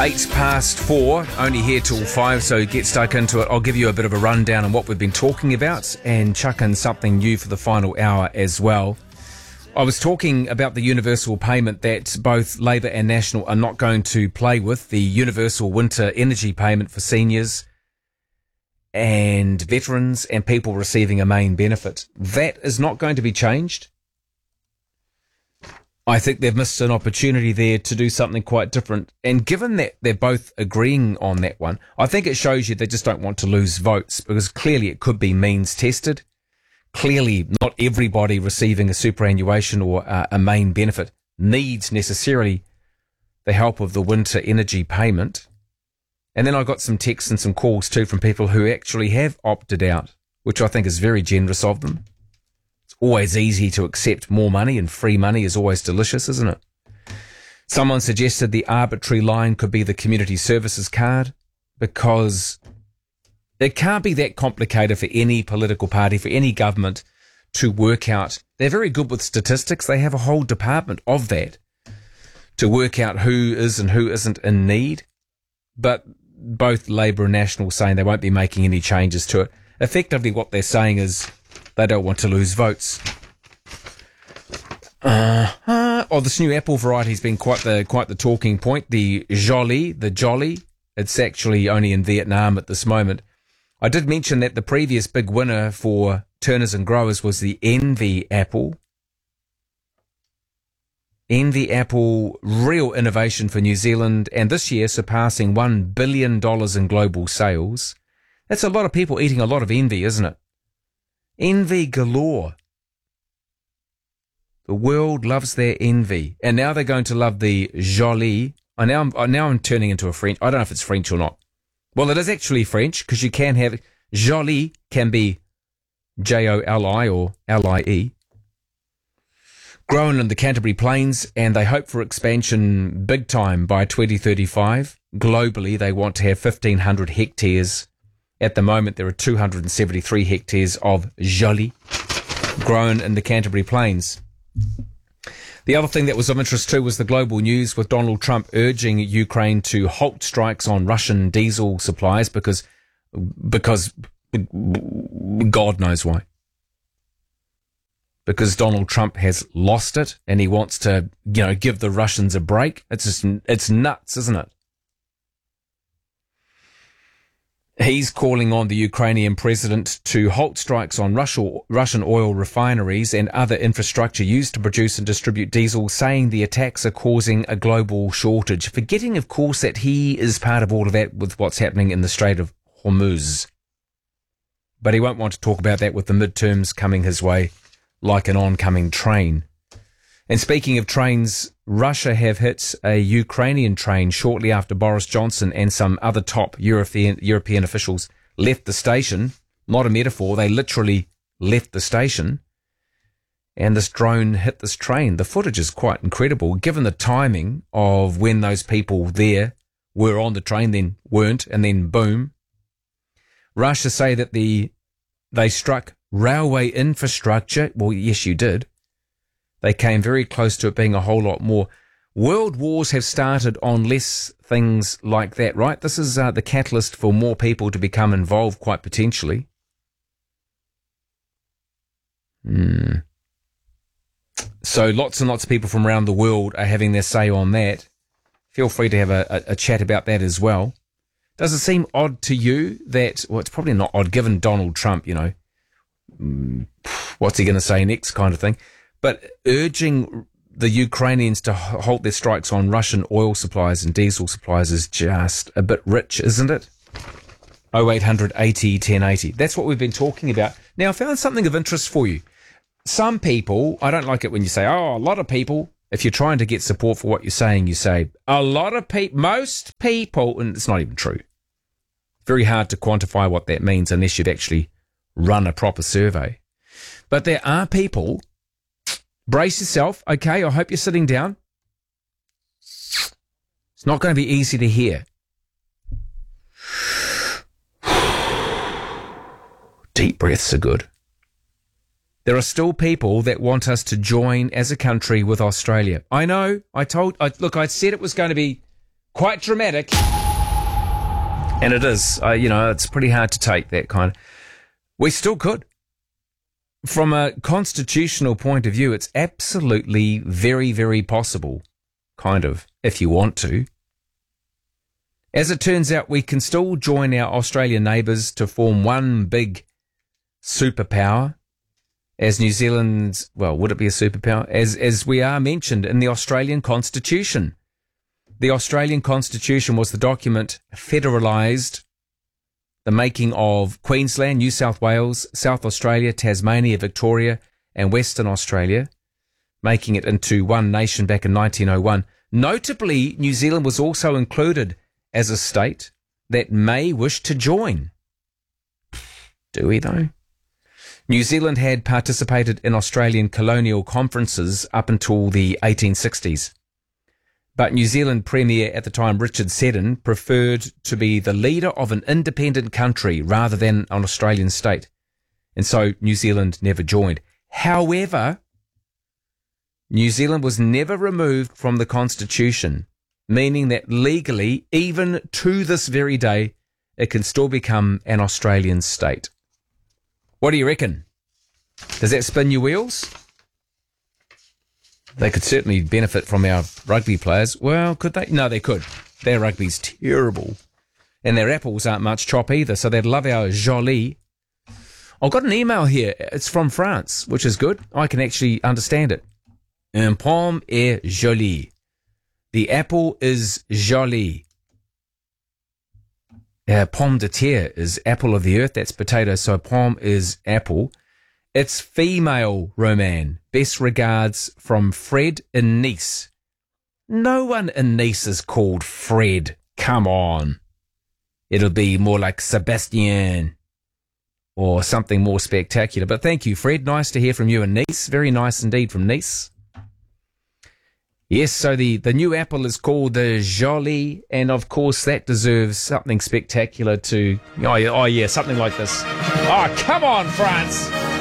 4:08, only here till 5, so get stuck into it. I'll give you a bit of a rundown on what we've been talking about and chuck in something new for the final hour as well. I was talking about the universal payment that both Labour and National are not going to play with, the universal winter energy payment for seniors and veterans and people receiving a main benefit. That is not going to be changed. I think they've missed an opportunity there to do something quite different. And given that they're both agreeing on that one, I think it shows you they just don't want to lose votes, because clearly it could be means tested. Clearly not everybody receiving a superannuation or a main benefit needs necessarily the help of the winter energy payment. And then I got some texts and some calls too from people who actually have opted out, which I think is very generous of them. Always easy to accept more money, and free money is always delicious, isn't it? Someone suggested the arbitrary line could be the community services card, because it can't be that complicated for any political party, for any government to work out. They're very good with statistics. They have a whole department of that to work out who is and who isn't in need. But both Labour and National saying they won't be making any changes to it. Effectively what they're saying is they don't want to lose votes. This new apple variety's been quite the talking point. The Jolly. It's actually only in Vietnam at this moment. I did mention that the previous big winner for Turners and Growers was the Envy apple. Envy apple, real innovation for New Zealand, and this year surpassing $1 billion in global sales. That's a lot of people eating a lot of envy, isn't it? Envy galore. The world loves their envy. And now they're going to love the Jolie. Now I'm turning into a French. I don't know if it's French or not. Well, it is actually French, because you can have Jolie can be Joli or Lie. Grown in the Canterbury Plains, and they hope for expansion big time by 2035. Globally, they want to have 1,500 hectares. At the moment, there are 273 hectares of Jolie grown in the Canterbury Plains. The other thing that was of interest too was the global news with Donald Trump urging Ukraine to halt strikes on Russian diesel supplies because God knows why. Because Donald Trump has lost it and he wants to, give the Russians a break. It's nuts, isn't it? He's calling on the Ukrainian president to halt strikes on Russian oil refineries and other infrastructure used to produce and distribute diesel, saying the attacks are causing a global shortage, forgetting, of course, that he is part of all of that with what's happening in the Strait of Hormuz. But he won't want to talk about that with the midterms coming his way like an oncoming train. And speaking of trains, Russia have hit a Ukrainian train shortly after Boris Johnson and some other top European officials left the station. Not a metaphor, they literally left the station. And this drone hit this train. The footage is quite incredible, given the timing of when those people there were on the train, then weren't, and then boom. Russia say that they struck railway infrastructure. Well, yes, you did. They came very close to it being a whole lot more. World wars have started on less things like that, right? This is the catalyst for more people to become involved, quite potentially. So lots and lots of people from around the world are having their say on that. Feel free to have a chat about that as well. Does it seem odd to you that, well, it's probably not odd given Donald Trump, what's he going to say next kind of thing, but urging the Ukrainians to halt their strikes on Russian oil supplies and diesel supplies is just a bit rich, isn't it? 0800 80 1080. That's what we've been talking about. Now, I found something of interest for you. Some people, I don't like it when you say, a lot of people. If you're trying to get support for what you're saying, you say, a lot of people, most people, and it's not even true. Very hard to quantify what that means unless you'd actually run a proper survey. But there are people, brace yourself, okay, I hope you're sitting down. It's not going to be easy to hear. Deep breaths are good. There are still people that want us to join as a country with Australia. I know, I said it was going to be Quite dramatic. And it is. It's pretty hard to take that kind of... We still could. From a constitutional point of view, it's absolutely very, very possible, kind of, if you want to. As it turns out, we can still join our Australian neighbours to form one big superpower, as New Zealand's, well, would it be a superpower? As we are mentioned in the Australian Constitution. The Australian Constitution was the document federalised the making of Queensland, New South Wales, South Australia, Tasmania, Victoria, and Western Australia, making it into one nation back in 1901. Notably, New Zealand was also included as a state that may wish to join. Do we, though? New Zealand had participated in Australian colonial conferences up until the 1860s. But New Zealand Premier at the time, Richard Seddon, preferred to be the leader of an independent country rather than an Australian state. And so New Zealand never joined. However, New Zealand was never removed from the Constitution, meaning that legally, even to this very day, it can still become an Australian state. What do you reckon? Does that spin your wheels? They could certainly benefit from our rugby players. Well, could they? No, they could. Their rugby's terrible. And their apples aren't much chop either, so they'd love our Jolie. I've got an email here. It's from France, which is good. I can actually understand it. Un pomme est jolie. The apple is jolie. Pomme de terre is apple of the earth. That's potato, so pomme is apple. It's female, Roman. Best regards from Fred in Nice. No one in Nice is called Fred. Come on. It'll be more like Sebastian or something more spectacular. But thank you, Fred. Nice to hear from you in Nice. Very nice indeed from Nice. Yes, so the new apple is called the Jolie, and of course that deserves something spectacular to... Oh yeah, something like this. Oh, come on, France!